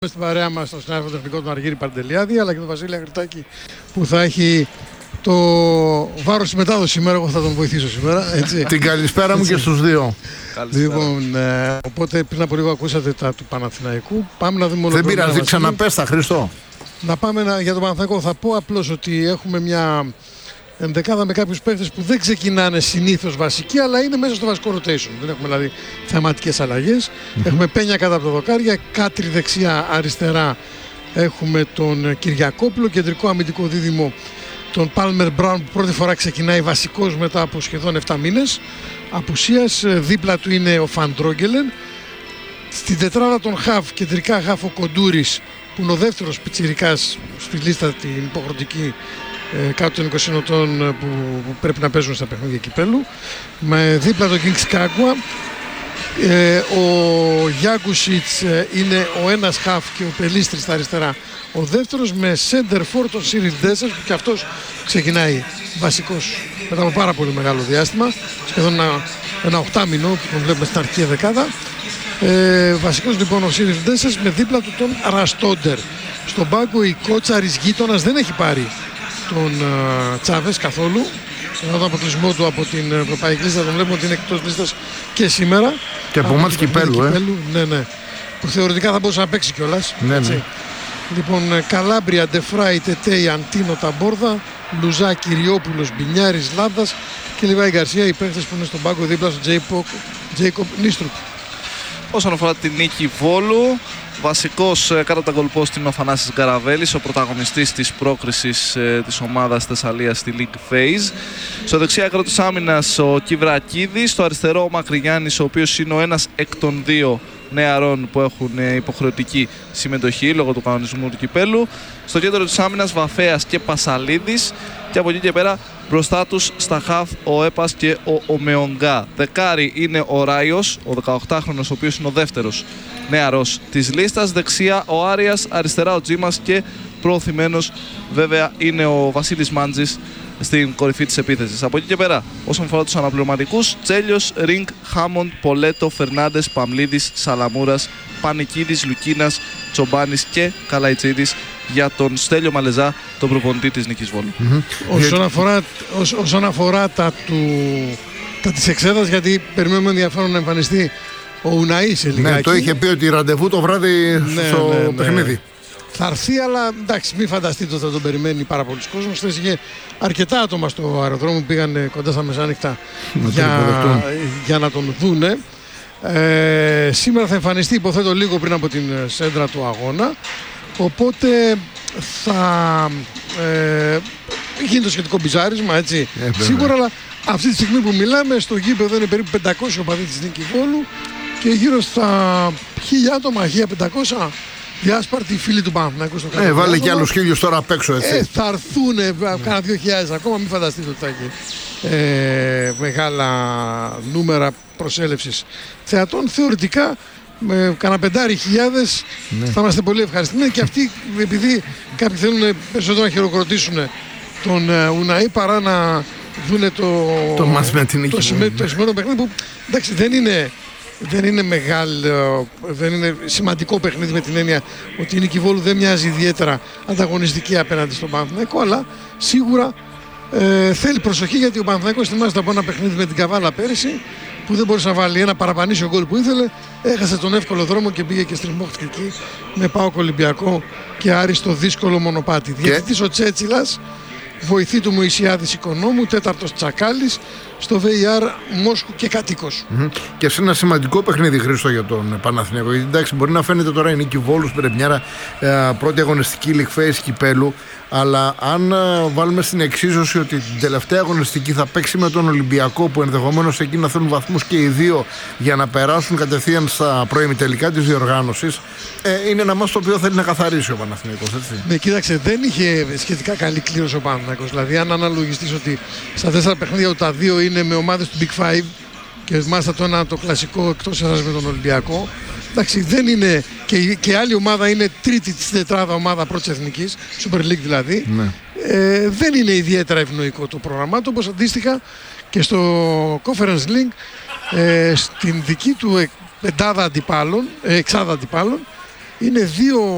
Στην παρέα μας τον συνάδελφο τεχνικό του Αργύρη Παντελιάδη, αλλά και τον Βασίλη Αγριτάκη που θα έχει το βάρος της μετάδοσης σήμερα. Εγώ θα τον βοηθήσω σήμερα. Έτσι. Την καλησπέρα μου και στους δύο. Λοιπόν, οπότε πριν από λίγο ακούσατε τα του Παναθηναϊκού. Πάμε να δούμε όλο. Δεν πειράζει, ξαναπέστα Χριστό. Να πάμε για τον Παναθηναϊκό. Θα πω απλώς ότι έχουμε μια ενδεκάδα με κάποιους παίκτες που δεν ξεκινάνε συνήθως βασικοί, αλλά είναι μέσα στο βασικό rotation. Δεν έχουμε δηλαδή θεματικές αλλαγές. Έχουμε Πένια κάτω από τα δοκάρια, Κάτρι δεξιά, αριστερά έχουμε τον Κυριακόπουλο, κεντρικό αμυντικό δίδυμο τον Πάλμερ Μπράουν που πρώτη φορά ξεκινάει βασικός μετά από σχεδόν 7 μήνες απουσίας. Δίπλα του είναι ο Φαντρόγκελεν. Στην τετράδα των Χαβ, κεντρικά Χαβ ο Κοντούρης που είναι ο δεύτερος πιτσιρικάς στη λίστα την υποχρεωτική κάτω των 20 ετών που πρέπει να παίζουν στα παιχνίδια κυπέλου. Με δίπλα τον Κίνγκς Κάγκουα. Ο Γιάκουσιτς είναι ο ένας χαφ και ο Πελίστρης στα αριστερά ο δεύτερος, με center for τον Σίριλ Ντέσσερ που και αυτός ξεκινάει βασικός μετά από πάρα πολύ μεγάλο διάστημα, σχεδόν ένα οκτάμινο που τον βλέπουμε στην αρχική δεκάδα. Βασικός λοιπόν ο Σίριλ Ντέσσερ με δίπλα του τον Ραστόντερ. Στον πάγκο η Κότσαρης γείτονας δεν έχει πάρει τον Τσάβες καθόλου. Ενώ τον αποκλεισμό του από την Ευρωπαϊκή Λίστα τον βλέπουμε ότι είναι εκτός λίστας και σήμερα. Και από μάτς κυπέλου, Ναι. Που θεωρητικά θα μπορούσε να παίξει κιόλας. Ναι. Λοιπόν, Καλάμπρια, Ντεφράι, Τετέι, Αντίνο, Ταμπόρδα, Λουζά, Κυριόπουλος, Μπινιάρης, Λάδας και Λιβάη Γκαρσία, οι παίχτες που είναι στον πάγκο δίπλα στον Τζέικοπ Νίστρουπ. Όσον αφορά την νίκη Βόλου, βασικός κάτω από τα γκολ post είναι ο Θανάσης Γκαραβέλης, ο πρωταγωνιστής της πρόκρισης της ομάδας Θεσσαλίας στη League Phase. Στο δεξιά άκρο της άμυνας ο Κιβρακίδης, στο αριστερό ο Μακρυγιάννης, ο οποίος είναι ο ένας εκ των δύο νεαρών που έχουν υποχρεωτική συμμετοχή λόγω του κανονισμού του κυπέλου. Στο κέντρο της άμυνας Βαφέας και Πασαλίδης, και από εκεί και πέρα μπροστά τους στα χαφ ο Έπας και ο Ομεονγκά. Δεκάρι είναι ο Ράιος, ο 18χρονος, ο οποίος είναι ο δεύτερος νεαρός της λίστας. Δεξιά ο Άριας, αριστερά ο Τζίμας και προωθημένος βέβαια είναι ο Βασίλης Μάντζης στην κορυφή της επίθεσης. Από εκεί και πέρα, όσον αφορά τους αναπληρωματικούς, Τσέλιος, Ριγκ, Χάμοντ, Πολέτο, Φερνάντες, Παμλίδης, Σαλαμούρας, Πανικίδης, Λουκίνας, Τσομπάνης και Καλαϊτσίδης για τον Στέλιο Μαλεζά, τον προπονητή της Νίκης Βόλου. Όσον αφορά τα της εξέδρας, γιατί περιμένουμε ενδιαφέρον να εμφανιστεί ο Ουναή σε λιγάκι. Ναι, το είχε πει ότι ραντεβού το βράδυ στο παιχνίδι. Θα έρθει, αλλά εντάξει, μην φανταστείτε ότι θα τον περιμένει πάρα πολλοί κόσμος. Χθες είχε αρκετά άτομα στο αεροδρόμιο που πήγαν κοντά στα μεσάνυχτα για να τον δούνε. Σήμερα θα εμφανιστεί, υποθέτω, λίγο πριν από την σέντρα του αγώνα. Οπότε θα γίνει το σχετικό μπιζάρισμα, έτσι. Σίγουρα, αλλά αυτή τη στιγμή που μιλάμε στο γήπεδο είναι περίπου 500 οπαδοί της Νίκη Βόλου και γύρω στα 1000 άτομα, 1500 διάσπαρτοι φίλοι του Παναθηναϊκού στο κάτω. Βάλε και άλλους 1000 τώρα απ' έξω, έτσι. Θα έρθουν κάνα 2000 ακόμα, μην φανταστείτε ότι θα έχει μεγάλα νούμερα προσέλευσης θεατών. Θεωρητικά με κάνα 5.000 θα είμαστε πολύ ευχαριστημένοι, και αυτοί, επειδή κάποιοι θέλουν περισσότερο να χειροκροτήσουν τον Ουναή παρά να δούνε το σημερινό παιχνίδι, που εντάξει δεν είναι μεγάλο, δεν είναι σημαντικό παιχνίδι με την έννοια ότι η Νίκη Βόλου δεν μοιάζει ιδιαίτερα ανταγωνιστική απέναντι στον Παναθηναϊκό, αλλά σίγουρα θέλει προσοχή, γιατί ο Παναθηναϊκός θυμάστε από ένα παιχνίδι με την Καβάλα πέρυσι που δεν μπορούσε να βάλει ένα παραπανήσιο γκολ που ήθελε, έχασε τον εύκολο δρόμο και πήγε και στριμώχτηκε με ΠΑΟΚ Ολυμπιακό και Άρη στο δύσκολο μονοπάτι. Διαιτητής ο Τσέτσιλας, βοηθή του Μωυσιάδης Οικονόμου, τέταρτος Τσακάλης, στο VAR Μόσχου και κατοίκος. Και σε ένα σημαντικό παιχνίδι, Χρήστο, για τον Παναθηναϊκό. Εντάξει, μπορεί να φαίνεται τώρα η Νίκη Βόλου πρεμιέρα, πρώτη αγωνιστική League Phase κυπέλου, αλλά αν βάλουμε στην εξίσωση ότι την τελευταία αγωνιστική θα παίξει με τον Ολυμπιακό, που ενδεχομένως εκεί να θέλουν βαθμούς και οι δύο για να περάσουν κατευθείαν στα προημιτελικά της διοργάνωσης, είναι ένα μάτς το οποίο θέλει να καθαρίσει ο Παναθηναϊκός, έτσι. Ναι, κοίταξε, δεν είχε σχετικά καλή κλήρωση ο Παναθηναϊκός. Δηλαδή, αν αναλογιστείς ότι στα 4 παιχνίδια τα 2 είναι με ομάδες του Big Five και μάλιστα το ένα το κλασικό εκτός έδρας με τον Ολυμπιακό, εντάξει, δεν είναι, και άλλη ομάδα είναι τρίτη της τετράδα ομάδα πρώτης εθνικής, Super League δηλαδή. Δεν είναι ιδιαίτερα ευνοϊκό το πρόγραμμά του, όπως αντίστοιχα και στο Conference League στην δική του εξάδα αντιπάλων είναι 2